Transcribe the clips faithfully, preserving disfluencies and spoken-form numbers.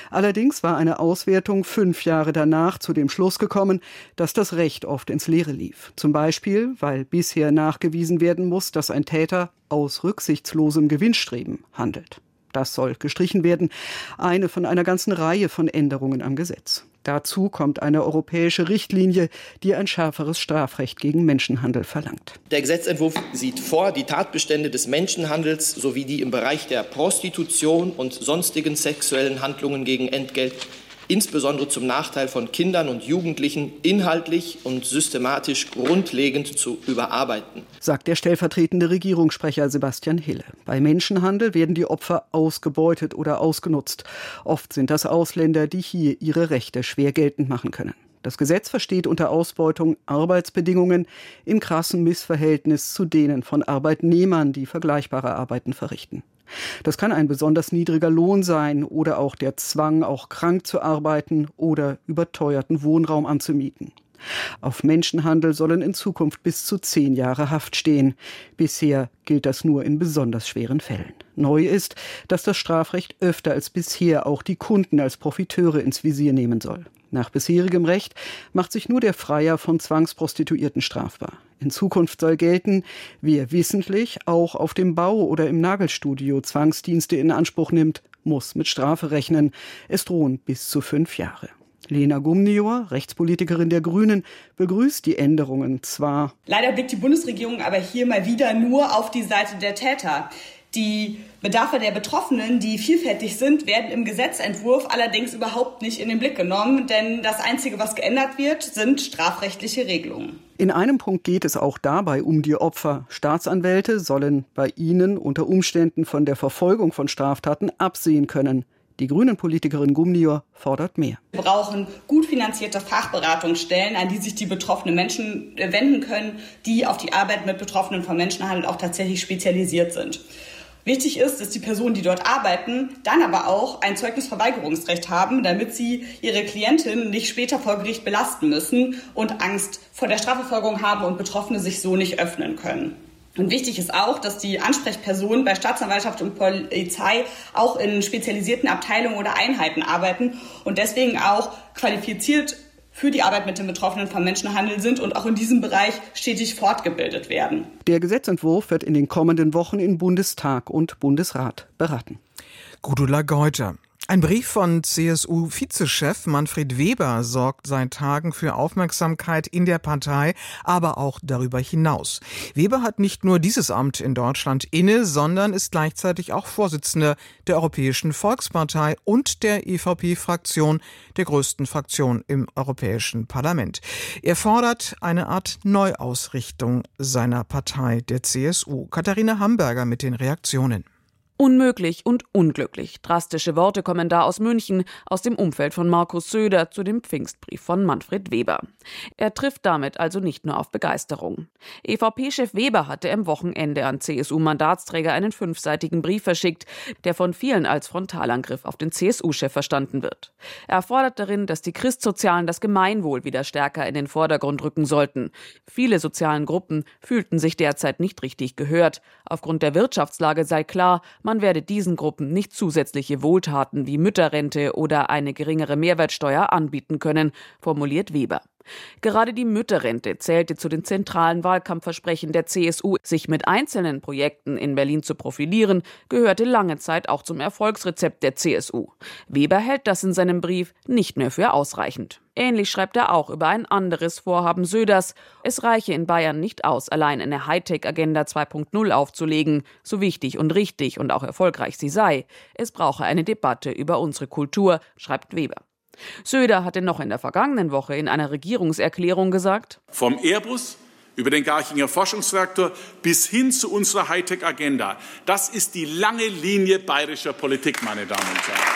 Allerdings war eine Auswertung fünf Jahre danach zu dem Schluss gekommen, dass das Recht oft ins Leere lief. Zum Beispiel, weil bisher nachgewiesen werden muss, dass ein Täter aus rücksichtslosem Gewinnstreben handelt. Das soll gestrichen werden, eine von einer ganzen Reihe von Änderungen am Gesetz. Dazu kommt eine europäische Richtlinie, die ein schärferes Strafrecht gegen Menschenhandel verlangt. Der Gesetzentwurf sieht vor, die Tatbestände des Menschenhandels sowie die im Bereich der Prostitution und sonstigen sexuellen Handlungen gegen Entgelt, insbesondere zum Nachteil von Kindern und Jugendlichen, inhaltlich und systematisch grundlegend zu überarbeiten, sagt der stellvertretende Regierungssprecher Sebastian Hille. Bei Menschenhandel werden die Opfer ausgebeutet oder ausgenutzt. Oft sind das Ausländer, die hier ihre Rechte schwer geltend machen können. Das Gesetz versteht unter Ausbeutung Arbeitsbedingungen im krassen Missverhältnis zu denen von Arbeitnehmern, die vergleichbare Arbeiten verrichten. Das kann ein besonders niedriger Lohn sein oder auch der Zwang, auch krank zu arbeiten oder überteuerten Wohnraum anzumieten. Auf Menschenhandel sollen in Zukunft bis zu zehn Jahre Haft stehen. Bisher gilt das nur in besonders schweren Fällen. Neu ist, dass das Strafrecht öfter als bisher auch die Kunden als Profiteure ins Visier nehmen soll. Nach bisherigem Recht macht sich nur der Freier von Zwangsprostituierten strafbar. In Zukunft soll gelten, wer wissentlich auch auf dem Bau oder im Nagelstudio Zwangsdienste in Anspruch nimmt, muss mit Strafe rechnen. Es drohen bis zu fünf Jahre. Lena Gumnior, Rechtspolitikerin der Grünen, begrüßt die Änderungen zwar. Leider blickt die Bundesregierung aber hier mal wieder nur auf die Seite der Täter. Die Bedarfe der Betroffenen, die vielfältig sind, werden im Gesetzentwurf allerdings überhaupt nicht in den Blick genommen, denn das Einzige, was geändert wird, sind strafrechtliche Regelungen. In einem Punkt geht es auch dabei um die Opfer. Staatsanwälte sollen bei ihnen unter Umständen von der Verfolgung von Straftaten absehen können. Die Grünen-Politikerin Gumnior fordert mehr. Wir brauchen gut finanzierte Fachberatungsstellen, an die sich die betroffenen Menschen wenden können, die auf die Arbeit mit Betroffenen von Menschenhandel auch tatsächlich spezialisiert sind. Wichtig ist, dass die Personen, die dort arbeiten, dann aber auch ein Zeugnisverweigerungsrecht haben, damit sie ihre Klientin nicht später vor Gericht belasten müssen und Angst vor der Strafverfolgung haben und Betroffene sich so nicht öffnen können. Und wichtig ist auch, dass die Ansprechpersonen bei Staatsanwaltschaft und Polizei auch in spezialisierten Abteilungen oder Einheiten arbeiten und deswegen auch qualifiziert für die Arbeit mit den Betroffenen von Menschenhandel sind und auch in diesem Bereich stetig fortgebildet werden. Der Gesetzentwurf wird in den kommenden Wochen in Bundestag und Bundesrat beraten. Gudula Geuter. Ein Brief von C S U-Vizechef Manfred Weber sorgt seit Tagen für Aufmerksamkeit in der Partei, aber auch darüber hinaus. Weber hat nicht nur dieses Amt in Deutschland inne, sondern ist gleichzeitig auch Vorsitzender der Europäischen Volkspartei und der E V P-Fraktion, der größten Fraktion im Europäischen Parlament. Er fordert eine Art Neuausrichtung seiner Partei, der C S U. Katharina Hamburger mit den Reaktionen. Unmöglich und unglücklich. Drastische Worte kommen da aus München, aus dem Umfeld von Markus Söder zu dem Pfingstbrief von Manfred Weber. Er trifft damit also nicht nur auf Begeisterung. E V P-Chef Weber hatte am Wochenende an C S U-Mandatsträger einen fünfseitigen Brief verschickt, der von vielen als Frontalangriff auf den C S U-Chef verstanden wird. Er fordert darin, dass die Christsozialen das Gemeinwohl wieder stärker in den Vordergrund rücken sollten. Viele sozialen Gruppen fühlten sich derzeit nicht richtig gehört. Aufgrund der Wirtschaftslage sei klar, man werde diesen Gruppen nicht zusätzliche Wohltaten wie Mütterrente oder eine geringere Mehrwertsteuer anbieten können, formuliert Weber. Gerade die Mütterrente zählte zu den zentralen Wahlkampfversprechen der C S U. Sich mit einzelnen Projekten in Berlin zu profilieren, gehörte lange Zeit auch zum Erfolgsrezept der C S U. Weber hält das in seinem Brief nicht mehr für ausreichend. Ähnlich schreibt er auch über ein anderes Vorhaben Söders. Es reiche in Bayern nicht aus, allein eine Hightech-Agenda zwei Punkt null aufzulegen, so wichtig und richtig und auch erfolgreich sie sei. Es brauche eine Debatte über unsere Kultur, schreibt Weber. Söder hatte noch in der vergangenen Woche in einer Regierungserklärung gesagt: Vom Airbus über den Garchinger Forschungsreaktor bis hin zu unserer Hightech-Agenda. Das ist die lange Linie bayerischer Politik, meine Damen und Herren.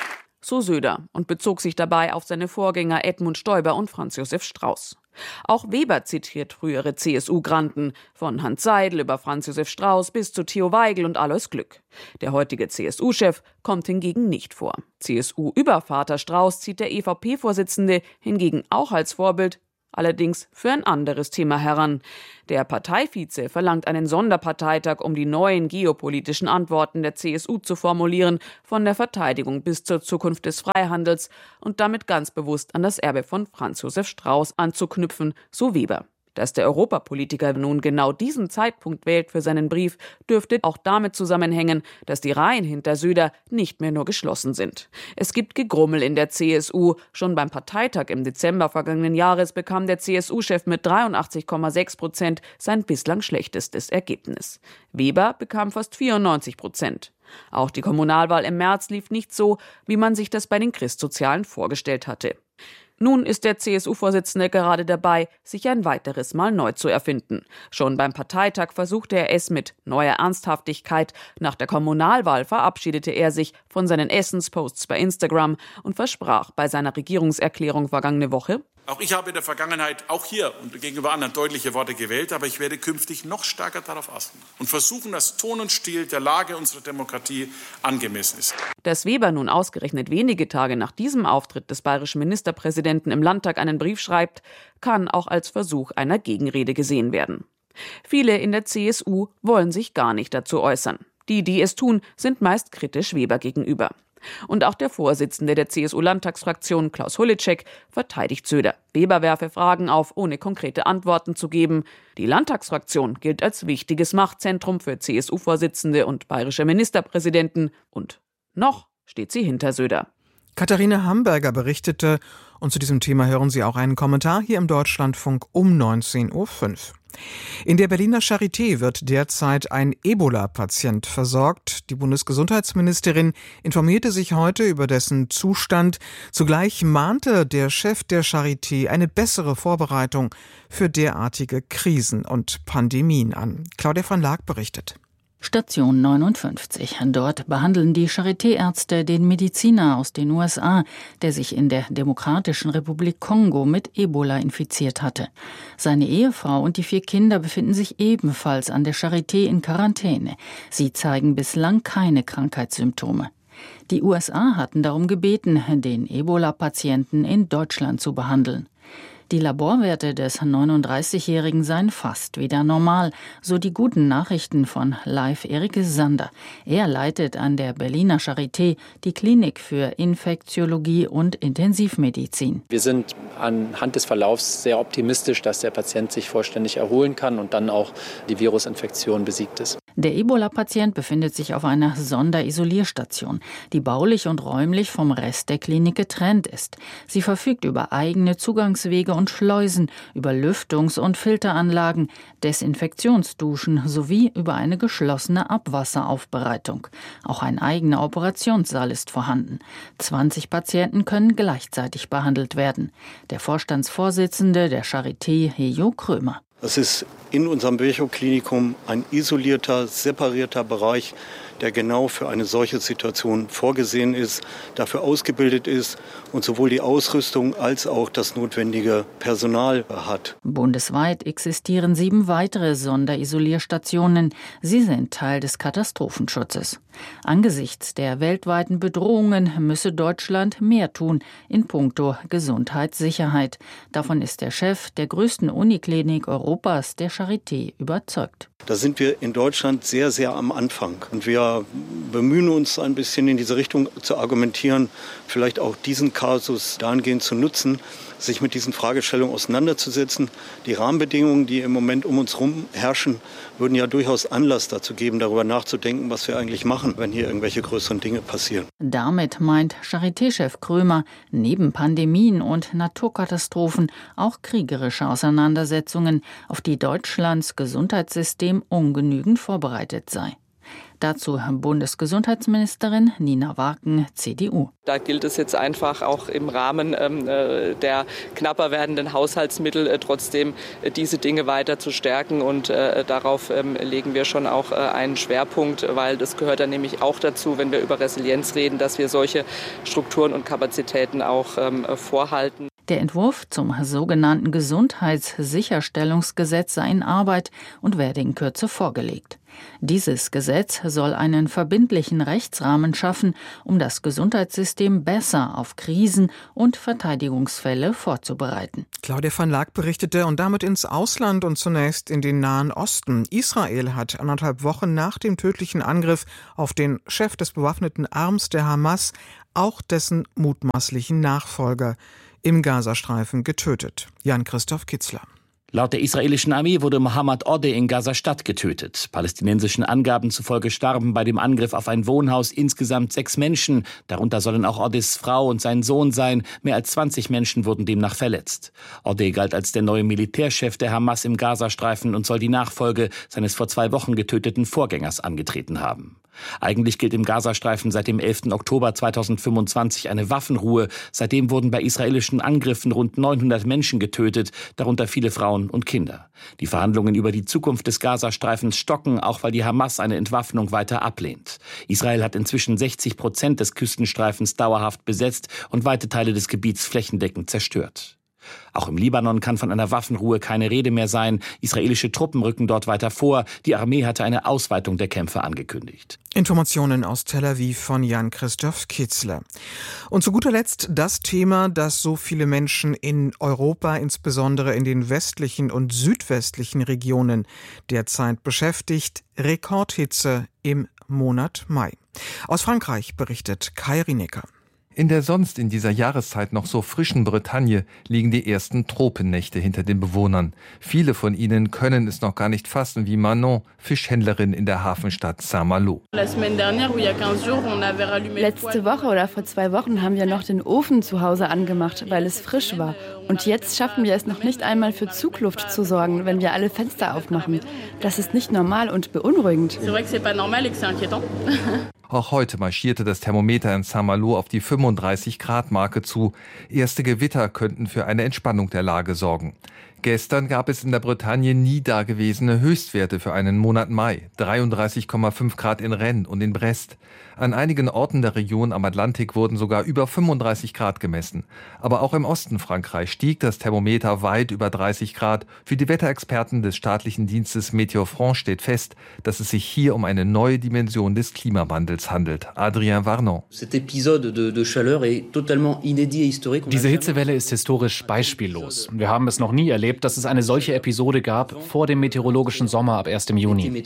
So Söder und bezog sich dabei auf seine Vorgänger Edmund Stoiber und Franz Josef Strauß. Auch Weber zitiert frühere C S U-Granden, von Hans Seidel über Franz Josef Strauß bis zu Theo Weigel und Alois Glück. Der heutige C S U-Chef kommt hingegen nicht vor. C S U-Übervater Strauß zieht der E V P-Vorsitzende hingegen auch als Vorbild allerdings für ein anderes Thema heran. Der Parteivize verlangt einen Sonderparteitag, um die neuen geopolitischen Antworten der C S U zu formulieren, von der Verteidigung bis zur Zukunft des Freihandels und damit ganz bewusst an das Erbe von Franz Josef Strauß anzuknüpfen, so Weber. Dass der Europapolitiker nun genau diesen Zeitpunkt wählt für seinen Brief, dürfte auch damit zusammenhängen, dass die Reihen hinter Söder nicht mehr nur geschlossen sind. Es gibt Gegrummel in der C S U. Schon beim Parteitag im Dezember vergangenen Jahres bekam der C S U-Chef mit dreiundachtzig Komma sechs Prozent sein bislang schlechtestes Ergebnis. Weber bekam fast vierundneunzig Prozent. Auch die Kommunalwahl im März lief nicht so, wie man sich das bei den Christsozialen vorgestellt hatte. Nun ist der C S U-Vorsitzende gerade dabei, sich ein weiteres Mal neu zu erfinden. Schon beim Parteitag versuchte er es mit neuer Ernsthaftigkeit. Nach der Kommunalwahl verabschiedete er sich von seinen Essensposts bei Instagram und versprach bei seiner Regierungserklärung vergangene Woche: Auch ich habe in der Vergangenheit, auch hier und gegenüber anderen, deutliche Worte gewählt, aber ich werde künftig noch stärker darauf achten und versuchen, dass Ton und Stil der Lage unserer Demokratie angemessen ist. Dass Weber nun ausgerechnet wenige Tage nach diesem Auftritt des bayerischen Ministerpräsidenten im Landtag einen Brief schreibt, kann auch als Versuch einer Gegenrede gesehen werden. Viele in der C S U wollen sich gar nicht dazu äußern. Die, die es tun, sind meist kritisch Weber gegenüber. Und auch der Vorsitzende der C S U-Landtagsfraktion, Klaus Holleczek, verteidigt Söder. Weber werfe Fragen auf, ohne konkrete Antworten zu geben. Die Landtagsfraktion gilt als wichtiges Machtzentrum für C S U-Vorsitzende und bayerische Ministerpräsidenten. Und noch steht sie hinter Söder. Katharina Hamburger berichtete, und zu diesem Thema hören Sie auch einen Kommentar hier im Deutschlandfunk um neunzehn Uhr fünf. In der Berliner Charité wird derzeit ein Ebola-Patient versorgt. Die Bundesgesundheitsministerin informierte sich heute über dessen Zustand. Zugleich mahnte der Chef der Charité eine bessere Vorbereitung für derartige Krisen und Pandemien an. Claudia van Laak berichtet. Station neunundfünfzig. Dort behandeln die Charité-Ärzte den Mediziner aus den U S A, der sich in der Demokratischen Republik Kongo mit Ebola infiziert hatte. Seine Ehefrau und die vier Kinder befinden sich ebenfalls an der Charité in Quarantäne. Sie zeigen bislang keine Krankheitssymptome. Die U S A hatten darum gebeten, den Ebola-Patienten in Deutschland zu behandeln. Die Laborwerte des neununddreißigjährigen seien fast wieder normal, so die guten Nachrichten von Leif Erik Sander. Er leitet an der Berliner Charité die Klinik für Infektiologie und Intensivmedizin. Wir sind anhand des Verlaufs sehr optimistisch, dass der Patient sich vollständig erholen kann und dann auch die Virusinfektion besiegt ist. Der Ebola-Patient befindet sich auf einer Sonderisolierstation, die baulich und räumlich vom Rest der Klinik getrennt ist. Sie verfügt über eigene Zugangswege und Schleusen, über Lüftungs- und Filteranlagen, Desinfektionsduschen sowie über eine geschlossene Abwasseraufbereitung. Auch ein eigener Operationssaal ist vorhanden. zwanzig Patienten können gleichzeitig behandelt werden. Der Vorstandsvorsitzende der Charité, Hejo Krömer. Das ist in unserem Virchow-Klinikum ein isolierter, separierter Bereich, der genau für eine solche Situation vorgesehen ist, dafür ausgebildet ist und sowohl die Ausrüstung als auch das notwendige Personal hat. Bundesweit existieren sieben weitere Sonderisolierstationen. Sie sind Teil des Katastrophenschutzes. Angesichts der weltweiten Bedrohungen müsse Deutschland mehr tun in puncto Gesundheitssicherheit. Davon ist der Chef der größten Uniklinik Europas, der Charité, überzeugt. Da sind wir in Deutschland sehr, sehr am Anfang. Und wir bemühen uns ein bisschen in diese Richtung zu argumentieren, vielleicht auch diesen Kasus dahingehend zu nutzen, sich mit diesen Fragestellungen auseinanderzusetzen. Die Rahmenbedingungen, die im Moment um uns herum herrschen, würden ja durchaus Anlass dazu geben, darüber nachzudenken, was wir eigentlich machen, wenn hier irgendwelche größeren Dinge passieren. Damit meint Charité-Chef Krömer, neben Pandemien und Naturkatastrophen auch kriegerische Auseinandersetzungen, auf die Deutschlands Gesundheitssystem ungenügend vorbereitet sei. Dazu Bundesgesundheitsministerin Nina Waken, C D U. Da gilt es jetzt einfach auch im Rahmen ähm, der knapper werdenden Haushaltsmittel äh, trotzdem äh, diese Dinge weiter zu stärken. Und äh, darauf ähm, legen wir schon auch äh, einen Schwerpunkt, weil das gehört dann nämlich auch dazu, wenn wir über Resilienz reden, dass wir solche Strukturen und Kapazitäten auch ähm, vorhalten. Der Entwurf zum sogenannten Gesundheitssicherstellungsgesetz sei in Arbeit und werde in Kürze vorgelegt. Dieses Gesetz soll einen verbindlichen Rechtsrahmen schaffen, um das Gesundheitssystem besser auf Krisen und Verteidigungsfälle vorzubereiten. Claudia van Laak berichtete und damit ins Ausland und zunächst in den Nahen Osten. Israel hat anderthalb Wochen nach dem tödlichen Angriff auf den Chef des bewaffneten Arms der Hamas auch dessen mutmaßlichen Nachfolger im Gazastreifen getötet. Jan-Christoph Kitzler. Laut der israelischen Armee wurde Mohammad Odeh in Gaza-Stadt getötet. Palästinensischen Angaben zufolge starben bei dem Angriff auf ein Wohnhaus insgesamt sechs Menschen. Darunter sollen auch Odehs Frau und sein Sohn sein. Mehr als zwanzig Menschen wurden demnach verletzt. Odeh galt als der neue Militärchef der Hamas im Gazastreifen und soll die Nachfolge seines vor zwei Wochen getöteten Vorgängers angetreten haben. Eigentlich gilt im Gazastreifen seit dem elften Oktober zweitausendfünfundzwanzig eine Waffenruhe. Seitdem wurden bei israelischen Angriffen rund neunhundert Menschen getötet, darunter viele Frauen und Kinder. Die Verhandlungen über die Zukunft des Gazastreifens stocken, auch weil die Hamas eine Entwaffnung weiter ablehnt. Israel hat inzwischen sechzig Prozent des Küstenstreifens dauerhaft besetzt und weite Teile des Gebiets flächendeckend zerstört. Auch im Libanon kann von einer Waffenruhe keine Rede mehr sein. Israelische Truppen rücken dort weiter vor. Die Armee hatte eine Ausweitung der Kämpfe angekündigt. Informationen aus Tel Aviv von Jan-Christoph Kitzler. Und zu guter Letzt das Thema, das so viele Menschen in Europa, insbesondere in den westlichen und südwestlichen Regionen, derzeit beschäftigt: Rekordhitze im Monat Mai. Aus Frankreich berichtet Kai Rinecker. In der sonst in dieser Jahreszeit noch so frischen Bretagne liegen die ersten Tropennächte hinter den Bewohnern. Viele von ihnen können es noch gar nicht fassen, wie Manon, Fischhändlerin in der Hafenstadt Saint-Malo. Letzte Woche oder vor zwei Wochen haben wir noch den Ofen zu Hause angemacht, weil es frisch war. Und jetzt schaffen wir es noch nicht einmal für Zugluft zu sorgen, wenn wir alle Fenster aufmachen. Das ist nicht normal und beunruhigend. Auch heute marschierte das Thermometer in Saint-Malo auf die fünfunddreißig Grad Marke zu. Erste Gewitter könnten für eine Entspannung der Lage sorgen. Gestern gab es in der Bretagne nie dagewesene Höchstwerte für einen Monat Mai. dreiunddreißig Komma fünf Grad in Rennes und in Brest. An einigen Orten der Region am Atlantik wurden sogar über fünfunddreißig Grad gemessen. Aber auch im Osten Frankreich stieg das Thermometer weit über dreißig Grad. Für die Wetterexperten des staatlichen Dienstes Météo France steht fest, dass es sich hier um eine neue Dimension des Klimawandels handelt. Adrien Varnon. Diese Hitzewelle ist historisch beispiellos. Wir haben es noch nie erlebt, dass es eine solche Episode gab vor dem meteorologischen Sommer ab ersten Juni.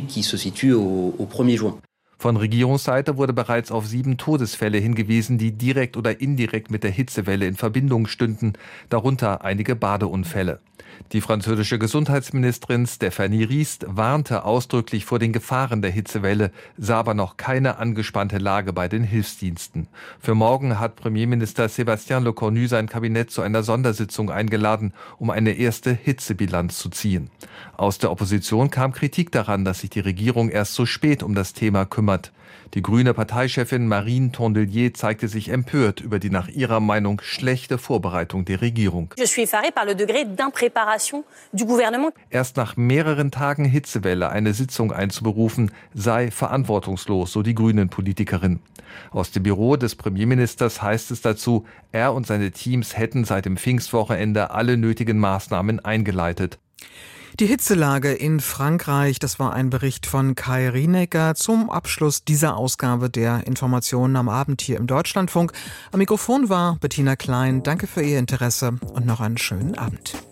Von Regierungsseite wurde bereits auf sieben Todesfälle hingewiesen, die direkt oder indirekt mit der Hitzewelle in Verbindung stünden, darunter einige Badeunfälle. Die französische Gesundheitsministerin Stéphanie Rist warnte ausdrücklich vor den Gefahren der Hitzewelle, sah aber noch keine angespannte Lage bei den Hilfsdiensten. Für morgen hat Premierminister Sébastien Lecornu sein Kabinett zu einer Sondersitzung eingeladen, um eine erste Hitzebilanz zu ziehen. Aus der Opposition kam Kritik daran, dass sich die Regierung erst so spät um das Thema kümmert. Die grüne Parteichefin Marine Tondelier zeigte sich empört über die nach ihrer Meinung schlechte Vorbereitung der Regierung. Erst nach mehreren Tagen Hitzewelle eine Sitzung einzuberufen, sei verantwortungslos, so die Grünen-Politikerin. Aus dem Büro des Premierministers heißt es dazu, er und seine Teams hätten seit dem Pfingstwochenende alle nötigen Maßnahmen eingeleitet. Die Hitzelage in Frankreich, das war ein Bericht von Kai Rinecker zum Abschluss dieser Ausgabe der Informationen am Abend hier im Deutschlandfunk. Am Mikrofon war Bettina Klein. Danke für Ihr Interesse und noch einen schönen Abend.